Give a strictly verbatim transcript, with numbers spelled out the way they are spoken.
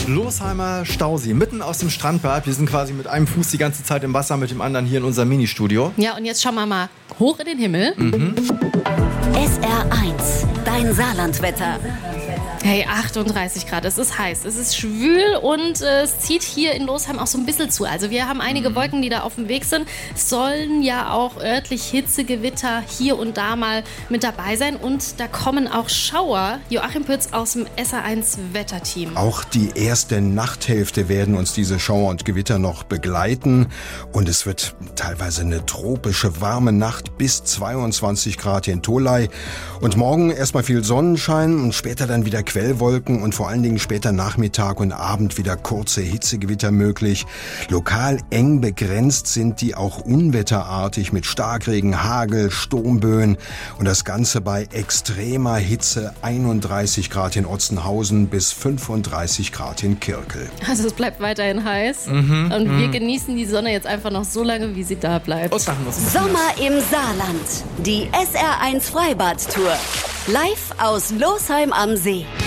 Losheimer Stausee, mitten aus dem Strandbad. Wir sind quasi mit einem Fuß die ganze Zeit im Wasser, mit dem anderen hier in unserem Ministudio. Ja, und jetzt schauen wir mal hoch in den Himmel. Mhm. S R eins, dein Saarlandwetter. Hey, achtunddreißig Grad, es ist heiß, es ist schwül und äh, es zieht hier in Losheim auch so ein bisschen zu. Also wir haben einige Wolken, die da auf dem Weg sind. Es sollen ja auch örtlich Hitzegewitter hier und da mal mit dabei sein. Und da kommen auch Schauer. Joachim Pütz aus dem S R eins Wetterteam. Auch die erste Nachthälfte werden uns diese Schauer und Gewitter noch begleiten. Und es wird teilweise eine tropische, warme Nacht bis zweiundzwanzig Grad in Tholey. Und morgen erstmal viel Sonnenschein und später dann wieder Quellwolken und vor allen Dingen später Nachmittag und Abend wieder kurze Hitzegewitter möglich. Lokal eng begrenzt sind die auch unwetterartig mit Starkregen, Hagel, Sturmböen und das Ganze bei extremer Hitze, einunddreißig Grad in Otzenhausen bis fünfunddreißig Grad in Kirkel. Also es bleibt weiterhin heiß mhm, und wir genießen die Sonne jetzt einfach noch so lange, wie sie da bleibt. Sommer im Saarland, die S R eins Freibad-Tour. Live aus Losheim am See.